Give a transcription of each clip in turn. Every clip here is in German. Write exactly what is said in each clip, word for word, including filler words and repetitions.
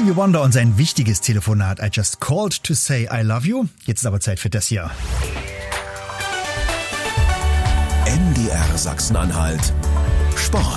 Stevie Wonder und sein wichtiges Telefonat I Just Called to Say I Love You. Jetzt ist aber Zeit für das hier. M D R Sachsen-Anhalt Sport.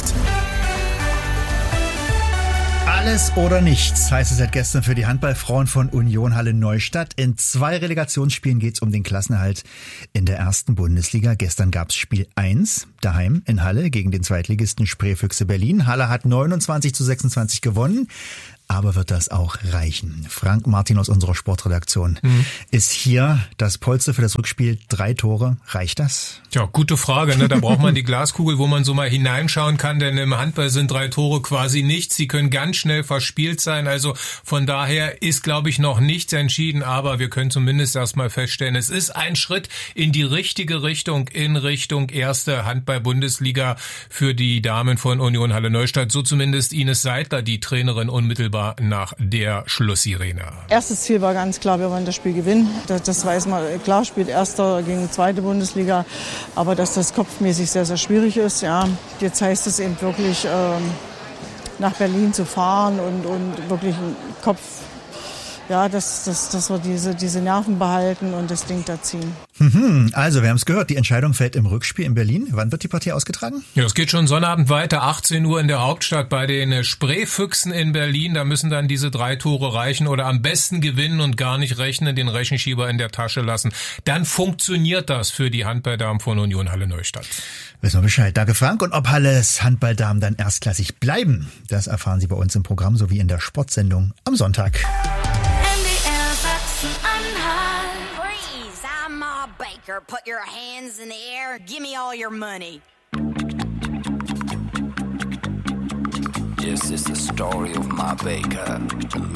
Alles oder nichts, heißt es seit gestern für die Handballfrauen von Union Halle Neustadt. In zwei Relegationsspielen geht's um den Klassenerhalt in der ersten Bundesliga. Gestern gab's Spiel eins, daheim in Halle gegen den Zweitligisten Spreefüchse Berlin. Halle hat neunundzwanzig zu sechsundzwanzig gewonnen. Aber wird das auch reichen? Frank Martin aus unserer Sportredaktion mhm. ist hier. Das Polster für das Rückspiel, drei Tore. Reicht das? Tja, gute Frage. Ne? Da braucht man die Glaskugel, wo man so mal hineinschauen kann, denn im Handball sind drei Tore quasi nichts. Sie können ganz schnell verspielt sein. Also von daher ist, glaube ich, noch nichts entschieden. Aber wir können zumindest erstmal feststellen, es ist ein Schritt in die richtige Richtung, in Richtung erste Handball-Bundesliga für die Damen von Union Halle Neustadt. So zumindest Ines Seidler, die Trainerin, unmittelbar nach der Schlusssirene. Erstes Ziel war ganz klar, wir wollen das Spiel gewinnen. Das, das weiß man, klar spielt Erster gegen Zweite Bundesliga, aber dass das kopfmäßig sehr, sehr schwierig ist. Ja, jetzt heißt es eben wirklich, ähm, nach Berlin zu fahren und, und wirklich einen Kopf, ja, dass, dass, dass wir diese, diese Nerven behalten und das Ding da ziehen. Also, wir haben es gehört, die Entscheidung fällt im Rückspiel in Berlin. Wann wird die Partie ausgetragen? Ja, es geht schon Sonnabend weiter, achtzehn Uhr in der Hauptstadt bei den Spreefüchsen in Berlin. Da müssen dann diese drei Tore reichen oder am besten gewinnen und gar nicht rechnen, den Rechenschieber in der Tasche lassen. Dann funktioniert das für die Handballdamen von Union Halle Neustadt. Wissen wir Bescheid. Danke, Frank. Und ob Halles Handballdamen dann erstklassig bleiben, das erfahren Sie bei uns im Programm sowie in der Sportsendung am Sonntag. Baker, put your hands in the air, give me all your money. This is the story of Ma Baker, the